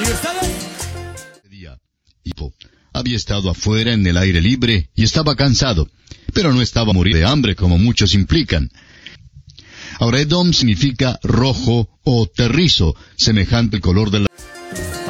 Había estado afuera en el aire libre y estaba cansado, pero no estaba a morir de hambre como muchos implican. Ahora Edom significa rojo o terrizo, semejante al color de la